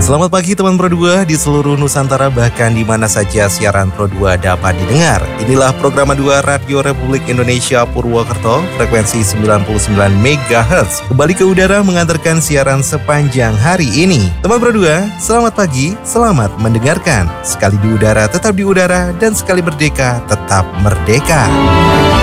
Selamat pagi teman Pro 2 di seluruh Nusantara, bahkan di mana saja siaran Pro 2 dapat didengar. Inilah program 2 Radio Republik Indonesia Purwokerto, frekuensi 99 MHz. Kembali ke udara mengantarkan siaran sepanjang hari ini. Teman Pro 2, selamat pagi, selamat mendengarkan. Sekali di udara, tetap di udara, dan sekali merdeka, tetap merdeka.